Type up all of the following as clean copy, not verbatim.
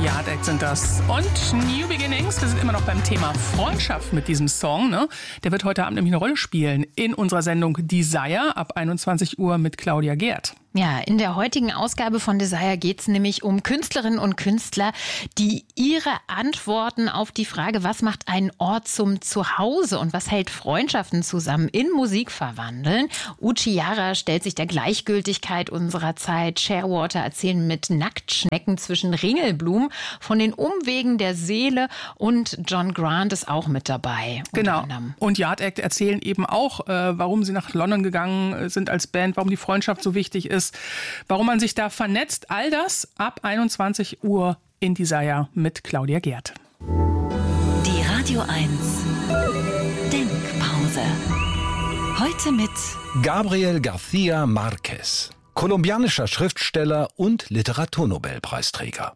Yard Act sind das. Und New Beginnings, wir sind immer noch beim Thema Freundschaft mit diesem Song. Ne? Der wird heute Abend nämlich eine Rolle spielen in unserer Sendung Desire ab 21 Uhr mit Claudia Gerd. Ja, in der heutigen Ausgabe von Desire geht es nämlich um Künstlerinnen und Künstler, die ihre Antworten auf die Frage, was macht einen Ort zum Zuhause und was hält Freundschaften zusammen, in Musik verwandeln. Uchiara stellt sich der Gleichgültigkeit unserer Zeit. Shearwater erzählen mit Nacktschnecken zwischen Ringelblumen von den Umwegen der Seele und John Grant ist auch mit dabei. Genau. Und Yard Act erzählen eben auch, warum sie nach London gegangen sind als Band, warum die Freundschaft so wichtig ist, warum man sich da vernetzt. All das ab 21 Uhr in Desire mit Claudia Gerd. Die Radio 1 Denkpause. Heute mit Gabriel García Márquez, kolumbianischer Schriftsteller und Literaturnobelpreisträger.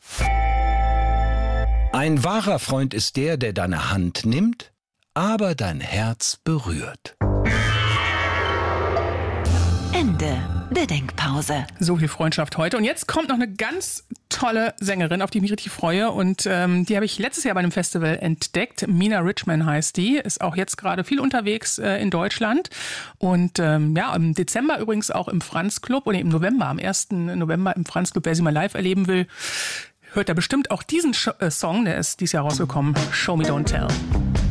Ein wahrer Freund ist der deine Hand nimmt, aber dein Herz berührt. Ende der Denkpause. So viel Freundschaft heute. Und jetzt kommt noch eine ganz tolle Sängerin, auf die ich mich richtig freue. Und die habe ich letztes Jahr bei einem Festival entdeckt. Mina Richman heißt die. Ist auch jetzt gerade viel unterwegs in Deutschland. Und im Dezember übrigens auch im Franz Club. Oder im November, am 1. November im Franz Club. Wer sie mal live erleben will, hört da bestimmt auch diesen Song. Der ist dieses Jahr rausgekommen. Show Me Don't Tell.